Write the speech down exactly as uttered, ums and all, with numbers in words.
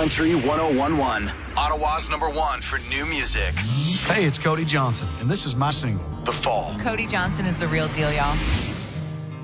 Country one oh one point one. Ottawa's number one for new music. Hey, it's Cody Johnson, and this is my single, The Fall. Cody Johnson is the real deal, y'all.